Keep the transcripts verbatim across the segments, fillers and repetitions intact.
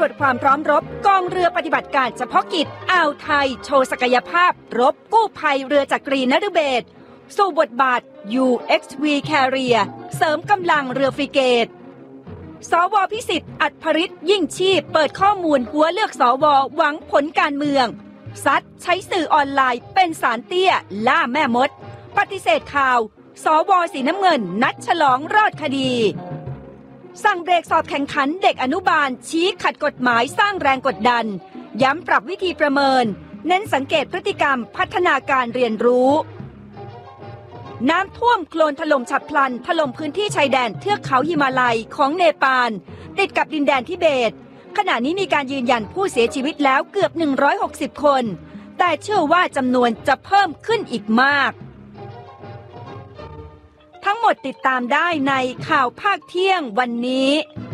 วจความพร้อมรบกองเรือปฏิบัติการเฉพาะกิจอ่าวไทยโชว์ศักยภาพรบกู้ภัยเรือจักรีนฤเบศรสู่บทบาท ยู เอ็กซ์ วี Carrier เสริมกำลังเรือฟริเกตสวพิสิทธิ์อัธริศยิ่งชีพเปิดข้อมูลหัวเลือกสวหวังผลการเมืองซัดใช้สื่อออนไลน์เป็นสารเตี้ยล่าแม่มดปฏิเสธข่าวสวสีน้ำเงินนัดฉลองรอดคดีสั่งเบรกสอบแข่งขันเด็กอนุบาลชี้ขัดกฎหมายสร้างแรงกดดันย้ำปรับวิธีประเมินเน้นสังเกตพฤติกรรมพัฒนาการเรียนรู้น้ำท่วมโคลนถล่มฉับพลันถล่มพื้นที่ชายแดนเทือกเขาหิมาลัยของเนปาลติดกับดินแดนทิเบตขณะนี้มีการยืนยันผู้เสียชีวิตแล้วเกือบหนึ่งร้อยหกสิบคนแต่เชื่อว่าจำนวนจะเพิ่มขึ้นอีกมากทั้งหมดติดตามได้ในข่าวภาคเที่ยงวันนี้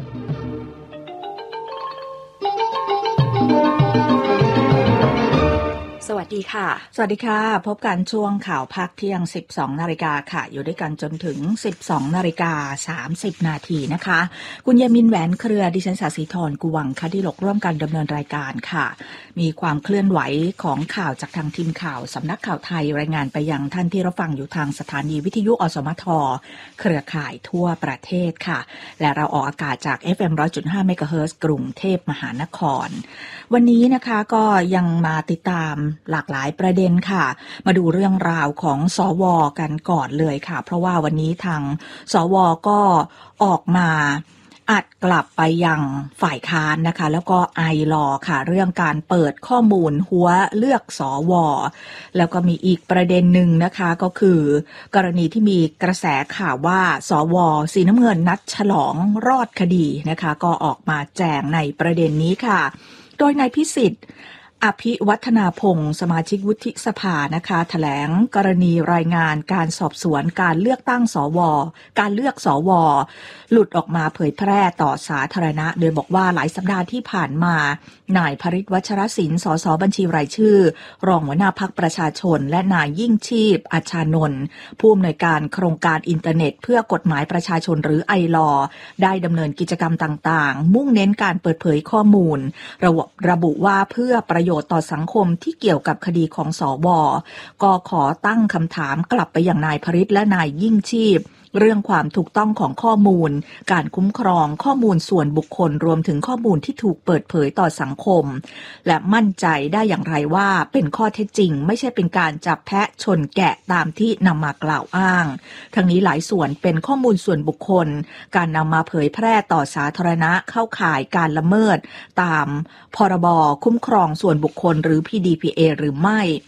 สวัสดีค่ะสวัสดีค่ะพบกันช่วงข่าวภาคเที่ยง สิบสองนาฬิกาค่ะอยู่ด้วยกันจนถึง สิบสองนาฬิกาสามสิบนาทีนะคะคุณยามินแหวนเครือดิฉันศาสีธรกุวังคดิลกร่วมกันดำเนินรายการค่ะมีความเคลื่อนไหวของข่าวจากทางทีมข่าวสำนักข่าวไทยรายงานไปยังท่านที่รับฟังอยู่ทางสถานีวิทยุอสมทเครือข่ายทั่วประเทศค่ะและเราออกอากาศจาก เอฟ เอ็ม หนึ่งร้อยจุดห้า เมกะเฮิรตซ์กรุงเทพมหานครวันนี้นะคะก็ยังมาติดตามหลากหลายประเด็นค่ะมาดูเรื่องราวของสวกันก่อนเลยค่ะเพราะว่าวันนี้ทางสวก็ออกมาอัดกลับไปยังฝ่ายค้านนะคะแล้วก็ไอลอค่ะเรื่องการเปิดข้อมูลหัวเลือกสวแล้วก็มีอีกประเด็นหนึ่งนะคะก็คือกรณีที่มีกระแสข่าวว่าสวสีน้ำเงินนัดฉลองรอดคดีนะคะก็ออกมาแจงในประเด็นนี้ค่ะโดยนายพิสิทธิ์อภิวัฒนาพงศ์สมาชิกวุฒิสภานะคะแถลงกรณีรายงานการสอบสวนการเลือกตั้งสวการเลือกสวหลุดออกมาเผยแพร่ต่อสาธารณะโดยบอกว่าหลายสัปดาห์ที่ผ่านมานายพฤทธิ์วัชรศิลป์สสบัญชีรายชื่อรองหัวหน้าพรรคประชาชนและนายยิ่งชีพอัชชานนท์ผู้อำนวยการโครงการอินเทอร์เน็ตเพื่อกฎหมายประชาชนหรือไอลอได้ดำเนินกิจกรรมต่างๆมุ่งเน้นการเปิดเผยข้อมูลระบุระบุว่าเพื่อประโยชน์ต่อสังคมที่เกี่ยวกับคดีของสวก็ขอตั้งคำถามกลับไปยังนายพฤทธิ์และนายยิ่งชีพเรื่องความถูกต้องของข้อมูลการคุ้มครองข้อมูลส่วนบุคคลรวมถึงข้อมูลที่ถูกเปิดเผยต่อสังคมและมั่นใจได้อย่างไรว่าเป็นข้อเท็จจริงไม่ใช่เป็นการจับแพะชนแกะตามที่นำมากล่าวอ้างทั้งนี้หลายส่วนเป็นข้อมูลส่วนบุคคลการนำมาเผยแพร่ต่อสาธารณะเข้าข่ายการละเมิดตามพรบคุ้มครองส่วนบุคคลหรือ พี ดี พี เอ หรือไม่